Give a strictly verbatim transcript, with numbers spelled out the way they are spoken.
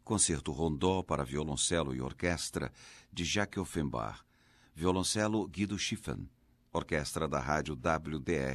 Concerto Rondó para violoncelo e orquestra, de Jacques Offenbach. Violoncelo Guido Schiffen. Orquestra da Rádio W D R